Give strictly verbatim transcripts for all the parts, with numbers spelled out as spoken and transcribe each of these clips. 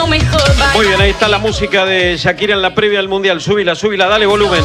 Muy bien, ahí está la música de Shakira en la previa del Mundial. Súbila, súbila, dale volumen.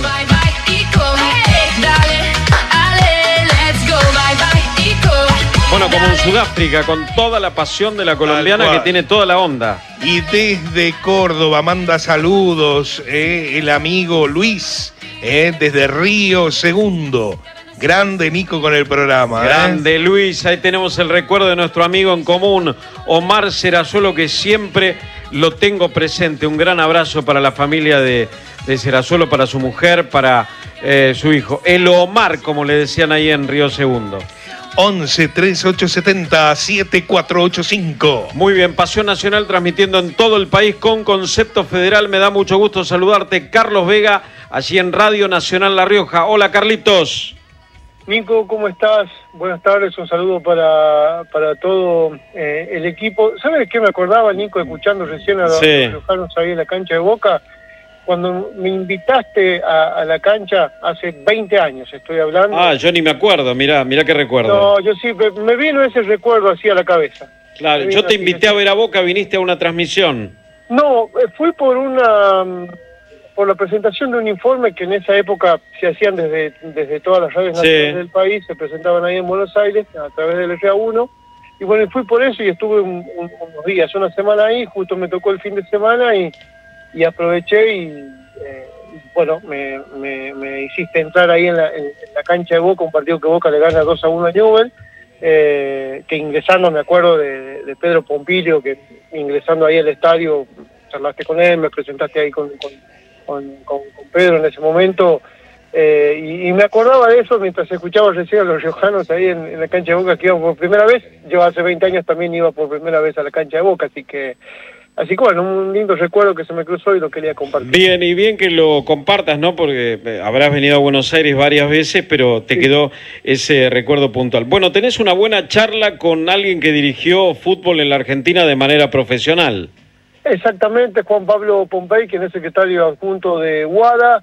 Bueno, como en Sudáfrica, con toda la pasión de la colombiana que tiene toda la onda. Y desde Córdoba manda saludos eh, el amigo Luis, eh, desde Río Segundo. Grande Nico con el programa. Grande ¿eh? Luis, ahí tenemos el recuerdo de nuestro amigo en común, Omar Serazuelo, que siempre lo tengo presente. Un gran abrazo para la familia de, de Serazuelo, para su mujer, para eh, su hijo. El Omar, como le decían ahí en Río Segundo. once, treinta y ocho, setenta, setenta y cuatro ochenta y cinco. Muy bien, Pasión Nacional transmitiendo en todo el país con concepto federal. Me da mucho gusto saludarte, Carlos Vega, allí en Radio Nacional La Rioja. Hola, Carlitos. Nico, ¿cómo estás? Buenas tardes, un saludo para, para todo eh, el equipo. ¿Sabes qué me acordaba, Nico, escuchando recién a los sí. riojanos ahí en la cancha de Boca? Cuando me invitaste a, a la cancha hace veinte años, estoy hablando. Ah, yo ni me acuerdo, mirá, mirá qué recuerdo. No, yo sí, me, me vino ese recuerdo así a la cabeza. Claro, yo te invité a ver a Boca, viniste a una transmisión. No, fui por una... por la presentación de un informe que en esa época se hacían desde, desde todas las radios nacionales sí. del país, se presentaban ahí en Buenos Aires a través del R A uno, y bueno, fui por eso y estuve un, un, unos días, una semana ahí, justo me tocó el fin de semana y, y aproveché y eh, bueno, me, me, me hiciste entrar ahí en la, en, en la cancha de Boca, un partido que Boca le gana dos a uno a Newell, eh, que ingresando, me acuerdo de, de Pedro Pompilio, que ingresando ahí al estadio, charlaste con él, me presentaste ahí con... con Con, con, con Pedro en ese momento, eh, y, y me acordaba de eso mientras escuchaba recién a los riojanos ahí en, en la cancha de Boca que iban por primera vez. Yo hace veinte años también iba por primera vez a la cancha de Boca, así que así que bueno, un lindo recuerdo que se me cruzó y lo quería compartir. Bien, y bien que lo compartas, ¿no? Porque habrás venido a Buenos Aires varias veces, pero te sí. quedó ese recuerdo puntual. Bueno, tenés una buena charla con alguien que dirigió fútbol en la Argentina de manera profesional. Exactamente, Juan Pablo Pompey, quien es secretario adjunto de WADA,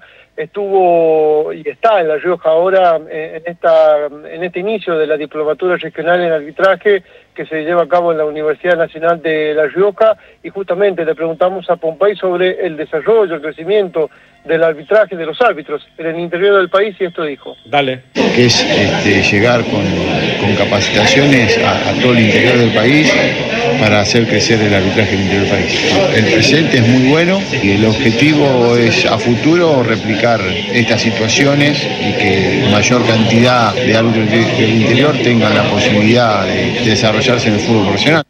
estuvo y está en La Rioja ahora en esta en este inicio de la diplomatura regional en arbitraje que se lleva a cabo en la Universidad Nacional de La Rioja, y justamente le preguntamos a Pompey sobre el desarrollo, el crecimiento del arbitraje, de los árbitros en el interior del país, y esto dijo. Dale. Que es este, llegar con, con capacitaciones a, a todo el interior del país para hacer crecer el arbitraje del interior del país. El presente es muy bueno y el objetivo es a futuro replicar estas situaciones y que mayor cantidad de árbitros del interior tengan la posibilidad de, de desarrollarse en el fútbol profesional.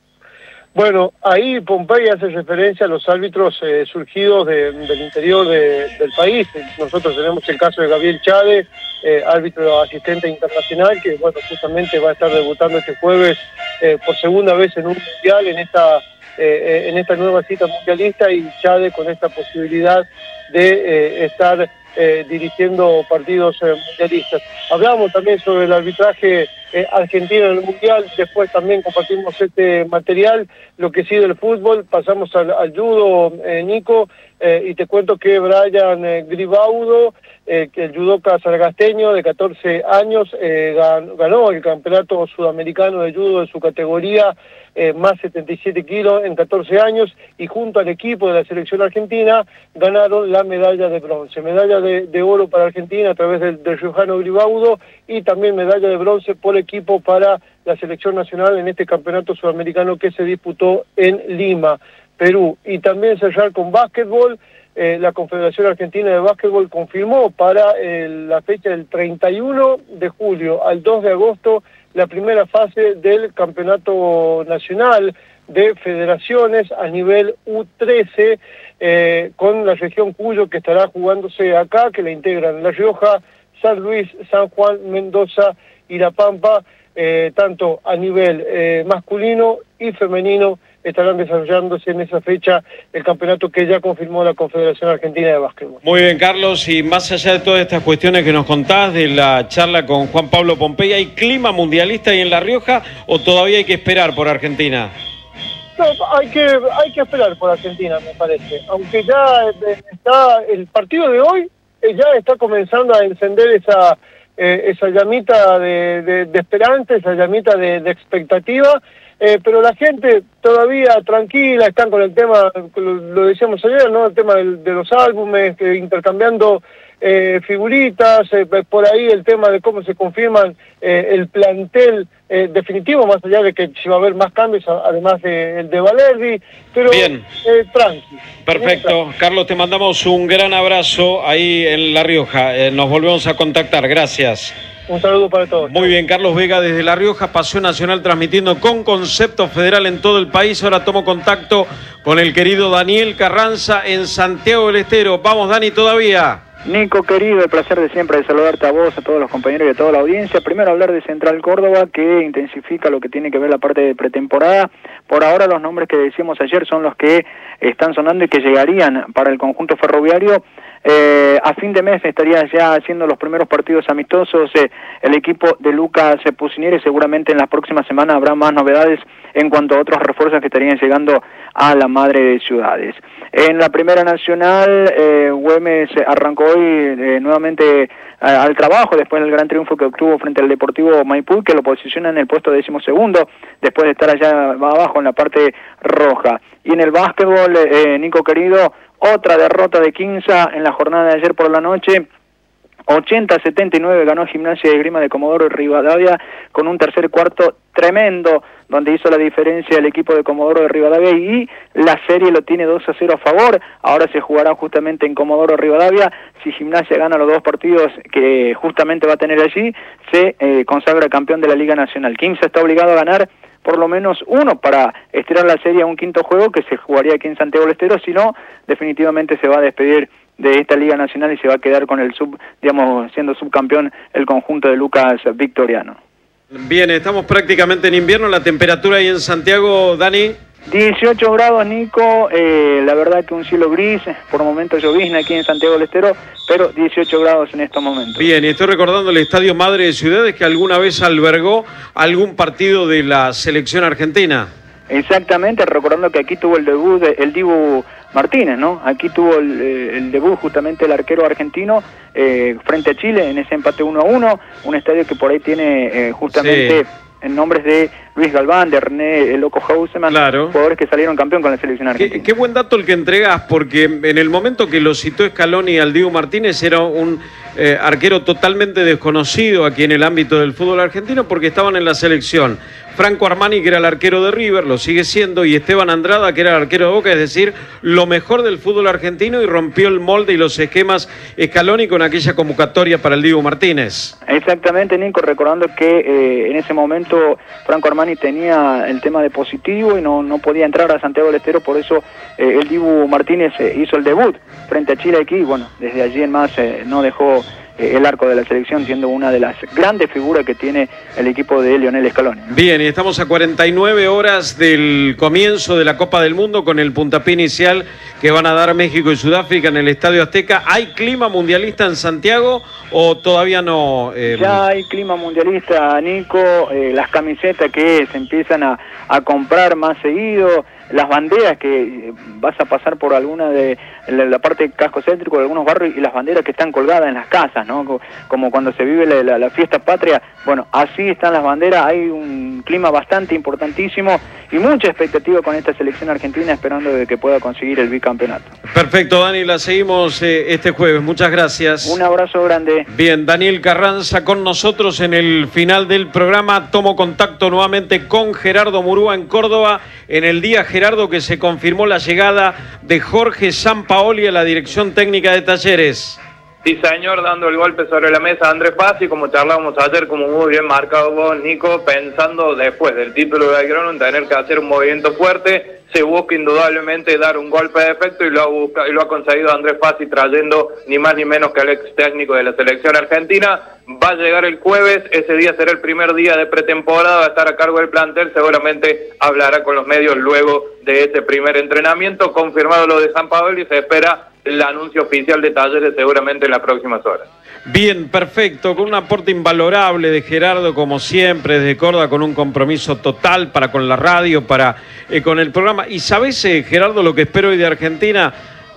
Bueno, ahí Pompey hace referencia a los árbitros eh, surgidos de, del interior de, del país. Nosotros tenemos el caso de Gabriel Chade, eh, árbitro asistente internacional, que bueno, justamente va a estar debutando este jueves eh, por segunda vez en un mundial, en esta, eh, en esta nueva cita mundialista, y Chade con esta posibilidad de eh, estar eh, dirigiendo partidos eh, mundialistas. Hablábamos también sobre el arbitraje eh, argentino en el mundial, después también compartimos este material, lo que sí del fútbol, pasamos al, al judo, eh, Nico, eh, y te cuento que Brian eh, Gribaudo, eh, que el judoka sargasteño de catorce años, eh, gan, ganó el campeonato sudamericano de judo de su categoría, eh, más setenta y siete kilos en catorce años, y junto al equipo de la selección argentina ganaron la medalla de bronce, medalla de, de oro para Argentina a través del, del riojano Gribaudo, y también medalla de bronce por equipo para la selección nacional en este campeonato sudamericano que se disputó en Lima, Perú. Y también cerrar con básquetbol. Eh, la Confederación Argentina de Básquetbol confirmó para eh, la fecha del treinta y uno de julio al dos de agosto la primera fase del campeonato nacional de federaciones a nivel U trece, eh, con la región Cuyo, que estará jugándose acá, que la integran La Rioja, San Luis, San Juan, Mendoza y La Pampa, eh, tanto a nivel eh, masculino y femenino. Estarán desarrollándose en esa fecha el campeonato que ya confirmó la Confederación Argentina de Básquetbol. Muy bien, Carlos, y más allá de todas estas cuestiones que nos contás de la charla con Juan Pablo Pompey, ¿hay clima mundialista ahí en La Rioja o todavía hay que esperar por Argentina? No, hay que, hay que esperar por Argentina, me parece. Aunque ya está el partido de hoy, ya está comenzando a encender esa, eh, esa llamita de, de, de esperanza, esa llamita de, de expectativa. eh, pero la gente todavía tranquila, están con el tema, lo, lo decíamos ayer, ¿no? El tema del, de los álbumes, eh, intercambiando eh, figuritas, eh, por ahí el tema de cómo se confirman eh, el plantel eh, definitivo, más allá de que si va a haber más cambios, además del de, de Valerdi, pero bien. Eh, tranqui. Perfecto. Bien, Carlos, te mandamos un gran abrazo ahí en La Rioja. Eh, nos volvemos a contactar. Gracias. Un saludo para todos. Muy bien, Carlos Vega desde La Rioja, Pasión Nacional transmitiendo con concepto federal en todo el país. Ahora tomo contacto con el querido Daniel Carranza en Santiago del Estero. Vamos, Dani, todavía. Nico, querido, el placer de siempre de saludarte a vos, a todos los compañeros y a toda la audiencia. Primero hablar de Central Córdoba, que intensifica lo que tiene que ver la parte de pretemporada. Por ahora los nombres que decíamos ayer son los que están sonando y que llegarían para el conjunto ferroviario. Eh, a fin de mes estaría ya haciendo los primeros partidos amistosos eh, el equipo de Lucas Pusineri. Seguramente en las próximas semanas habrá más novedades en cuanto a otros refuerzos que estarían llegando a la madre de ciudades. En la Primera Nacional, eh, Güemes arrancó hoy eh, nuevamente eh, al trabajo después del gran triunfo que obtuvo frente al Deportivo Maipú, que lo posiciona en el puesto decimosegundo, después de estar allá abajo en la parte roja. Y en el básquetbol, eh, Nico querido, otra derrota de Quinza en la jornada de ayer por la noche. ochenta a setenta y nueve ganó Gimnasia de Esgrima de Comodoro y Rivadavia con un tercer cuarto tremendo, donde hizo la diferencia el equipo de Comodoro de Rivadavia y la serie lo tiene dos a cero a favor. Ahora se jugará justamente en Comodoro Rivadavia. Si Gimnasia gana los dos partidos que justamente va a tener allí, se eh, consagra campeón de la Liga Nacional. Quinza está obligado a ganar por lo menos uno para estirar la serie a un quinto juego que se jugaría aquí en Santiago del Estero, si no, definitivamente se va a despedir de esta Liga Nacional y se va a quedar con el sub, digamos, siendo subcampeón el conjunto de Lucas Victoriano. Bien, estamos prácticamente en invierno, la temperatura ahí en Santiago, Dani. dieciocho grados, Nico, eh, la verdad que un cielo gris, por momentos llovizna aquí en Santiago del Estero, pero dieciocho grados en estos momentos. Bien, y estoy recordando el Estadio Madre de Ciudades que alguna vez albergó algún partido de la selección argentina. Exactamente, recordando que aquí tuvo el debut de, el Dibu Martínez, ¿no? Aquí tuvo el, el debut justamente el arquero argentino eh, frente a Chile en ese empate uno a uno, un estadio que por ahí tiene eh, justamente... Sí. En nombres de Luis Galván, de René el Loco Hauseman, claro. Jugadores que salieron campeón con la selección argentina. Qué, qué buen dato el que entregas, porque en el momento que lo citó Scaloni al Dibu Martínez era un eh, arquero totalmente desconocido aquí en el ámbito del fútbol argentino, porque estaban en la selección Franco Armani, que era el arquero de River, lo sigue siendo, y Esteban Andrada, que era el arquero de Boca, es decir, lo mejor del fútbol argentino, y rompió el molde y los esquemas Scaloni con aquella convocatoria para el Dibu Martínez. Exactamente, Nico, recordando que eh, en ese momento Franco Armani tenía el tema de positivo y no, no podía entrar a Santiago del Estero, por eso eh, el Dibu Martínez eh, hizo el debut frente a Chile aquí, y bueno, desde allí en más eh, no dejó el arco de la selección, siendo una de las grandes figuras que tiene el equipo de Lionel Scaloni, ¿no? Bien, y estamos a cuarenta y nueve horas del comienzo de la Copa del Mundo con el puntapié inicial que van a dar México y Sudáfrica en el Estadio Azteca. ¿Hay clima mundialista en Santiago o todavía no? Eh... Ya hay clima mundialista, Nico, eh, las camisetas que se empiezan a, a comprar más seguido, las banderas que vas a pasar por alguna de la, la parte del casco céntrico de algunos barrios y las banderas que están colgadas en las casas, ¿no? Como cuando se vive la, la, la fiesta patria. Bueno, así están las banderas, hay un clima bastante importantísimo y mucha expectativa con esta selección argentina, esperando de que pueda conseguir el bicampeonato. Perfecto, Dani, la seguimos eh, este jueves. Muchas gracias. Un abrazo grande. Bien, Daniel Carranza con nosotros en el final del programa. Tomo contacto nuevamente con Gerardo Murúa en Córdoba en el día, Gerardo, que se confirmó la llegada de Jorge Sampaoli a la dirección técnica de Talleres. Sí, señor, dando el golpe sobre la mesa a Andrés Fassi, como charlábamos ayer, como muy bien marcado vos, Nico, pensando después del título de Belgrano en tener que hacer un movimiento fuerte. Se busca indudablemente dar un golpe de efecto y lo ha, buscado, y lo ha conseguido Andrés Fassi, trayendo ni más ni menos que al ex técnico de la selección argentina. Va a llegar el jueves, ese día será el primer día de pretemporada, va a estar a cargo del plantel, seguramente hablará con los medios luego de ese primer entrenamiento. Confirmado lo de Sampaoli, se espera el anuncio oficial de Talleres seguramente en las próximas horas. Bien, perfecto, con un aporte invalorable de Gerardo, como siempre, desde Córdoba, con un compromiso total para con la radio, para eh, con el programa. Y ¿sabés, eh, Gerardo, lo que espero hoy de Argentina?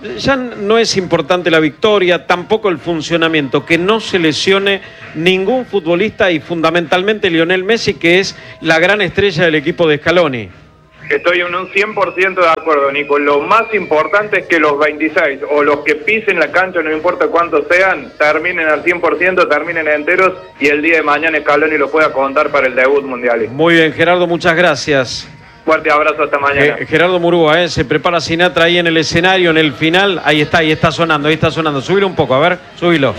ya no es importante la victoria, tampoco el funcionamiento, que no se lesione ningún futbolista y fundamentalmente Lionel Messi, que es la gran estrella del equipo de Scaloni. Estoy en un cien por ciento de acuerdo, Nico. Lo más importante es que los veintiséis o los que pisen la cancha, no importa cuántos sean, terminen al cien por ciento, terminen enteros y el día de mañana Scaloni lo pueda contar para el debut mundial. Muy bien, Gerardo, muchas gracias. Fuerte abrazo, hasta mañana. Eh, Gerardo Murúa, eh, se prepara Sinatra ahí en el escenario, en el final. Ahí está, ahí está sonando, ahí está sonando. Subilo un poco, a ver, subilo.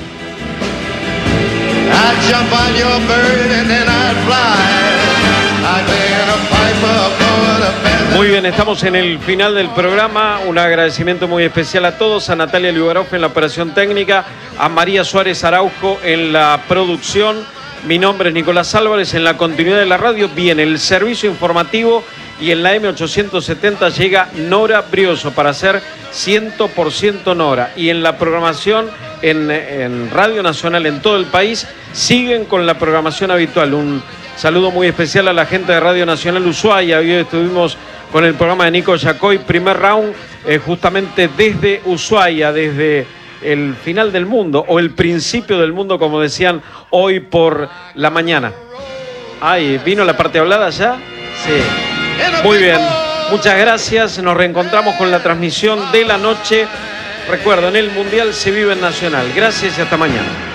Muy bien, estamos en el final del programa. Un agradecimiento muy especial a todos, a Natalia Liubarov en la operación técnica, a María Suárez Araujo en la producción. Mi nombre es Nicolás Álvarez. En la continuidad de la radio viene el servicio informativo y en la M ochocientos setenta llega Nora Brioso para hacer cien por ciento Nora. Y en la programación en, en Radio Nacional en todo el país siguen con la programación habitual. Un saludo muy especial a la gente de Radio Nacional Ushuaia. Hoy estuvimos con el programa de Nico Yacoy, primer round, eh, justamente desde Ushuaia, desde el final del mundo, o el principio del mundo, como decían hoy por la mañana. Ay, ¿vino la parte hablada ya? Sí. Muy bien. Muchas gracias. Nos reencontramos con la transmisión de la noche. Recuerden, el Mundial se vive en Nacional. Gracias y hasta mañana.